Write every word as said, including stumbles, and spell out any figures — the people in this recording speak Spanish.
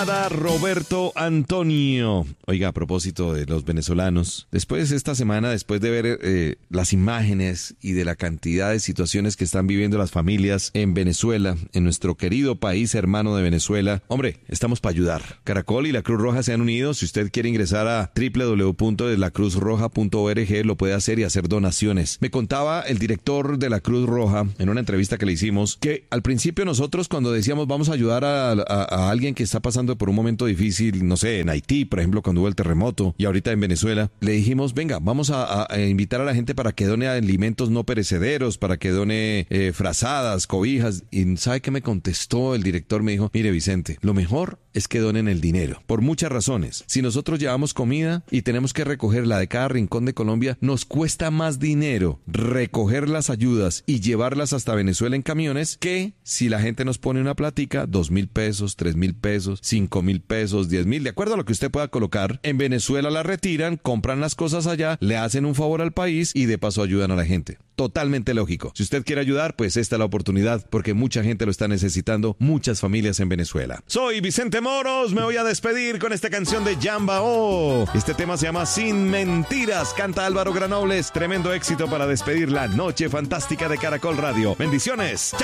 para Roberto Antonio. Oiga, a propósito de los venezolanos, después de esta semana, después de ver eh, las imágenes y de la cantidad de situaciones que están viviendo las familias en Venezuela, en nuestro querido país hermano de Venezuela, hombre, estamos para ayudar. Caracol y la Cruz Roja se han unido. Si usted quiere ingresar a doble u doble u doble u punto la cruz roja punto org, lo puede hacer y hacer donaciones. Me contaba el director de la Cruz Roja en una entrevista que le hicimos que al principio nosotros cuando decíamos vamos a ayudar a, a, a alguien que está pasando por un momento difícil, no sé, en Haití, por ejemplo, cuando hubo el terremoto, y ahorita en Venezuela, le dijimos, venga, vamos a, a, a invitar a la gente para que done alimentos no perecederos, para que done eh, frazadas, cobijas. Y ¿sabe qué me contestó el director? Me dijo, mire Vicente, lo mejor es que donen el dinero, por muchas razones. Si nosotros llevamos comida y tenemos que recogerla de cada rincón de Colombia, nos cuesta más dinero recoger las ayudas y llevarlas hasta Venezuela en camiones que si la gente nos pone una platica, dos mil pesos, tres mil pesos, cinco mil pesos, diez mil, de acuerdo a lo que usted pueda colocar. En Venezuela la retiran, compran las cosas allá, le hacen un favor al país y de paso ayudan a la gente. Totalmente lógico. Si usted quiere ayudar, pues esta es la oportunidad, porque mucha gente lo está necesitando, muchas familias en Venezuela. Soy Vicente Moros, me voy a despedir con esta canción de Yamba O. Este tema se llama Sin Mentiras, canta Álvaro Granobles. Tremendo éxito para despedir la noche fantástica de Caracol Radio. Bendiciones.